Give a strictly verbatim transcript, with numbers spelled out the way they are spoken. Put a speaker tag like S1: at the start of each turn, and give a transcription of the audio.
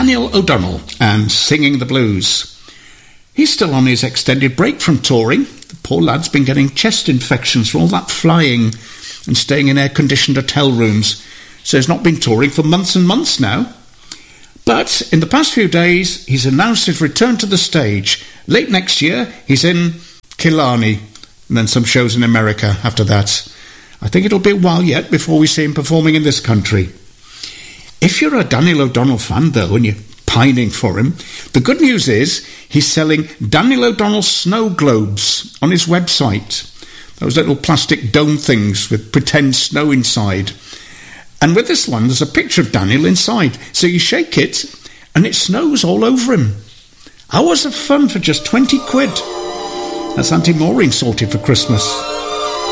S1: Daniel O'Donnell and Singing the Blues. He's still on his extended break from touring. The poor lad's been getting chest infections from all that flying and staying in air-conditioned hotel rooms, so he's not been touring for months and months now. But in the past few days, he's announced his return to the stage. Late next year, he's in Killarney, and then some shows in America after that. I think it'll be a while yet before we see him performing in this country. If you're a Daniel O'Donnell fan, though, and you're pining for him, the good news is he's selling Daniel O'Donnell snow globes on his website. Those little plastic dome things with pretend snow inside. And with this one, there's a picture of Daniel inside. So you shake it, and it snows all over him. Hours of fun for just twenty quid. That's Auntie Maureen sorted for Christmas.